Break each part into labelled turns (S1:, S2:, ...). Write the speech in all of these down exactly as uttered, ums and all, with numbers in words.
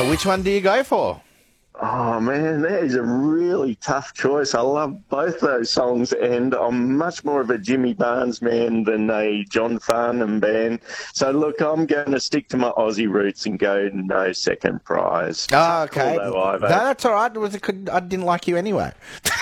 S1: So which one do you go for?
S2: Oh, man, that is a really tough choice. I love both those songs, and I'm much more of a Jimmy Barnes man than a John Farnham band. So, look, I'm going to stick to my Aussie roots and go No Second Prize.
S1: Oh, okay.
S2: Although Ivo.
S1: No, that's all right. It was a, I didn't like you anyway.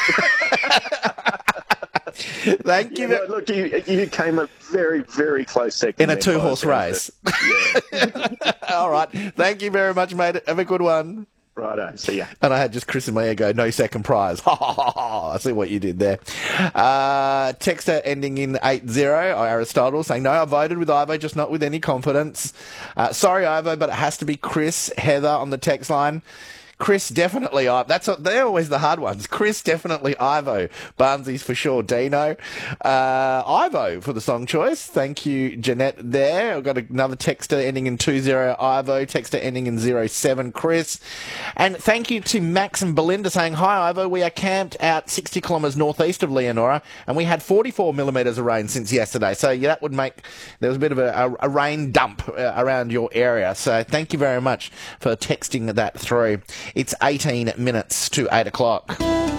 S1: Thank you.
S2: Yeah, well, look, you, you came a very, very close second.
S1: In a two-horse race.
S2: Yeah.
S1: All right. Thank you very much, mate. Have a good one.
S2: Righto, see ya.
S1: And I had just Chris in my ear go, no second prize. I see what you did there. Uh, texter ending in eight zero, Aristotle, saying, no, I voted with Ivo, just not with any confidence. Uh, sorry, Ivo, but it has to be Chris. Heather on the text line. Chris, definitely Ivo. That's what, they're always the hard ones. Chris, definitely Ivo. Barnsley's for sure. Dino. Uh, Ivo for the song choice. Thank you, Jeanette, there. I've got another texter ending in two zero, Ivo. Texter ending in zero seven, Chris. And thank you to Max and Belinda saying, hi, Ivo. We are camped out sixty kilometres northeast of Leonora, and we had forty-four millimetres of rain since yesterday. So yeah, that would make, there was a bit of a, a, a rain dump uh, around your area. So thank you very much for texting that through. It's eighteen minutes to eight o'clock.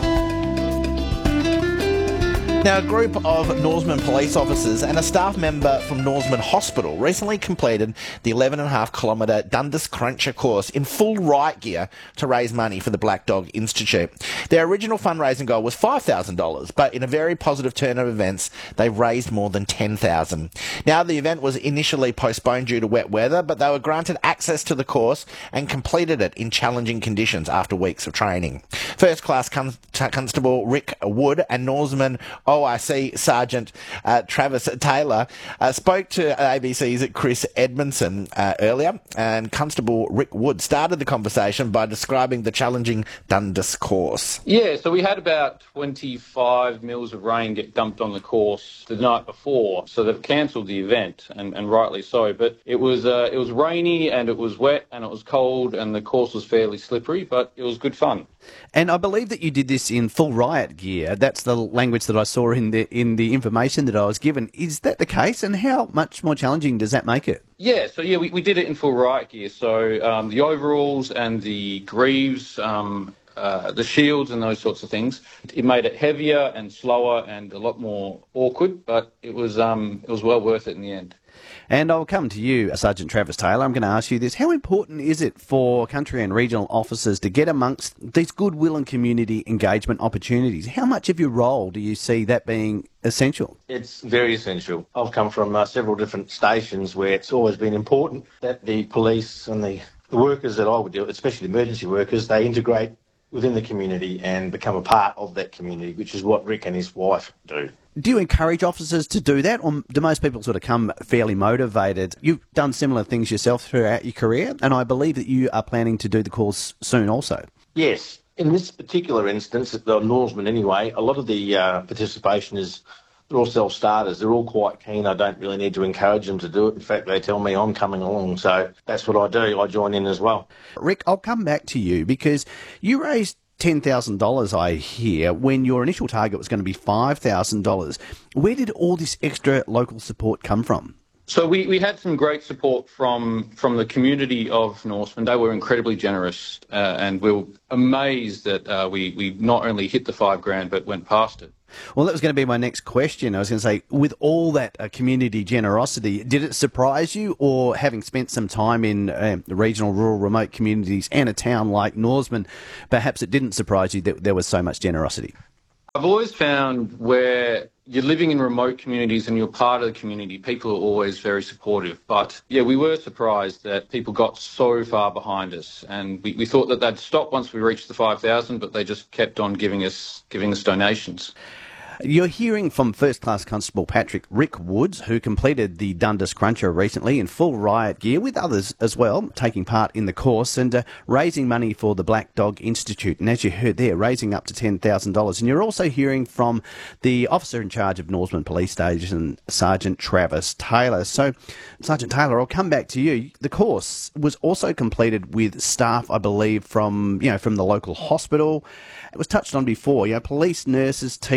S1: Now, a group of Norseman police officers and a staff member from Norseman Hospital recently completed the eleven and a half kilometre Dundas Cruncher course in full riot gear to raise money for the Black Dog Institute. Their original fundraising goal was five thousand dollars, but in a very positive turn of events, they raised more than ten thousand dollars. Now, the event was initially postponed due to wet weather, but they were granted access to the course and completed it in challenging conditions after weeks of training. First Class Con- Constable Rick Wood and Norseman O I C Sergeant uh, Travis Taylor uh, spoke to A B C's Chris Edmondson uh, earlier, and Constable Rick Wood started the conversation by describing the challenging Dundas course.
S3: Yeah, so we had about twenty-five mils of rain get dumped on the course the night before, so they've cancelled the event, and, and rightly so. But it was uh, it was rainy and it was wet and it was cold and the course was fairly slippery, but it was good fun.
S4: And I believe that you did this in full riot gear. That's the language that I saw in the in the information that I was given. Is that the case? And how much more challenging does that make it?
S3: Yeah, so yeah, we, we did it in full riot gear. So um, the overalls and the greaves, um, uh, the shields and those sorts of things. It made it heavier and slower and a lot more awkward, but it was um, it was well worth it in the end.
S4: And I'll come to you, Sergeant Travis Taylor. I'm going to ask you this. How important is it for country and regional officers to get amongst these goodwill and community engagement opportunities? How much of your role do you see that being essential?
S5: It's very essential. I've come from uh, several different stations where it's always been important that the police and the, the workers that I would deal with, especially the emergency workers, they integrate within the community and become a part of that community, which is what Rick and his wife do.
S4: Do you encourage officers to do that, or do most people sort of come fairly motivated? You've done similar things yourself throughout your career, and I believe that you are planning to do the course soon also.
S5: Yes. In this particular instance, the Norseman anyway, a lot of the uh, participation is, they're all self-starters. They're all quite keen. I don't really need to encourage them to do it. In fact, they tell me I'm coming along, so that's what I do. I join in as well.
S4: Rick, I'll come back to you because you raised ten thousand dollars, I hear, when your initial target was going to be five thousand dollars. Where did all this extra local support come from?
S3: So we, we had some great support from from the community of Norseman. They were incredibly generous, uh, and we were amazed that uh, we, we not only hit the five grand but went past it.
S4: Well, that was going to be my next question. I was going to say, with all that uh, community generosity, did it surprise you, or having spent some time in uh, regional, rural, remote communities and a town like Norseman, perhaps it didn't surprise you that there was so much generosity?
S3: I've always found where you're living in remote communities and you're part of the community, people are always very supportive. But, yeah, we were surprised that people got so far behind us. And we, we thought that they'd stop once we reached the five thousand, but they just kept on giving us giving us donations.
S4: You're hearing from First Class Constable Patrick Rick Woods, who completed the Dundas Cruncher recently in full riot gear, with others as well, taking part in the course and uh, raising money for the Black Dog Institute. And as you heard there, raising up to ten thousand dollars. And you're also hearing from the officer in charge of Norseman Police Station, Sergeant Travis Taylor. So, Sergeant Taylor, I'll come back to you. The course was also completed with staff, I believe, from, you know, from the local hospital. It was touched on before, you know, police, nurses, teachers,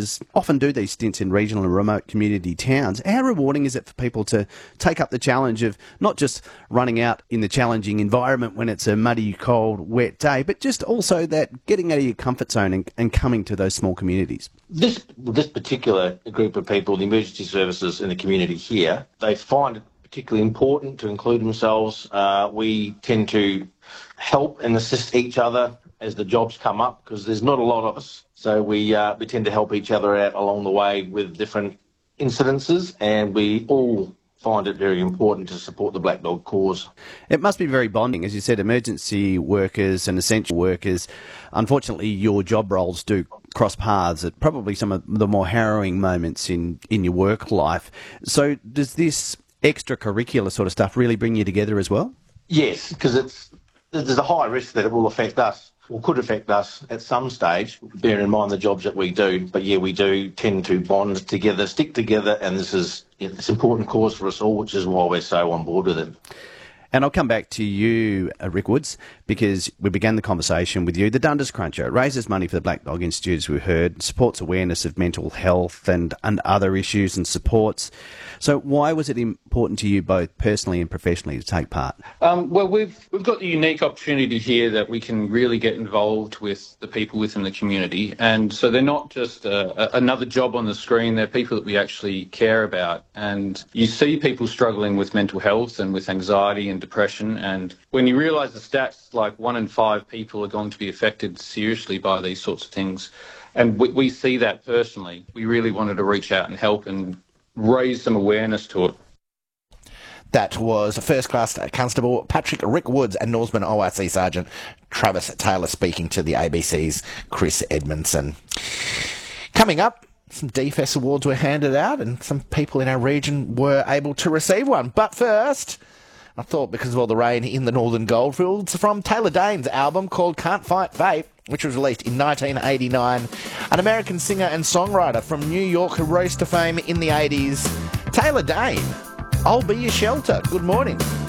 S4: workers often do these stints in regional and remote community towns. How rewarding is it for people to take up the challenge of not just running out in the challenging environment when it's a muddy, cold, wet day, but just also that getting out of your comfort zone and, and coming to those small communities?
S5: This this particular group of people, the emergency services in the community here, they find it particularly important to include themselves. Uh, we tend to help and assist each other as the jobs come up, because there's not a lot of us. So we uh, we tend to help each other out along the way with different incidences, and we all find it very important to support the Black Dog cause.
S4: It must be very bonding. As you said, emergency workers and essential workers, unfortunately your job roles do cross paths at probably some of the more harrowing moments in, in your work life. So does this extracurricular sort of stuff really bring you together as well?
S5: Yes, because it's there's a high risk that it will affect us, or could affect us at some stage, bearing in mind the jobs that we do. But yeah, we do tend to bond together, stick together, and this is it's an important cause for us all, which is why we're so on board with it.
S4: And I'll come back to you, uh, Rick Woods, because we began the conversation with you. The Dundas Cruncher raises money for the Black Dog Institute, as we heard, supports awareness of mental health and, and other issues and supports. So why was it important to you both personally and professionally to take part?
S3: Um, well, we've we've got the unique opportunity here that we can really get involved with the people within the community. And so they're not just a, a, another job on the screen, they're people that we actually care about. And you see people struggling with mental health and with anxiety and depression, and when you realise the stats, like one in five people are going to be affected seriously by these sorts of things, and we, we see that personally, we really wanted to reach out and help and raise some awareness to it.
S1: That was First Class Constable Patrick Rick Woods and Norseman O I C Sergeant Travis Taylor speaking to the A B C's Chris Edmondson. Coming up, some D F E S awards were handed out and some people in our region were able to receive one. But first, I thought, because of all the rain in the northern goldfields, from Taylor Dane's album called Can't Fight Fate, which was released in nineteen eighty-nine, an American singer and songwriter from New York who rose to fame in the eighties, Taylor Dane, I'll Be Your Shelter. Good morning.